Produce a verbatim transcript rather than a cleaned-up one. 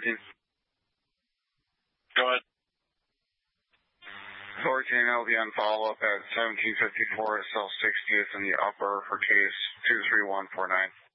thirteen. Go ahead. fourteen L V N follow-up at seventeen fifty-four at cell sixtieth in the upper for case two three one four nine.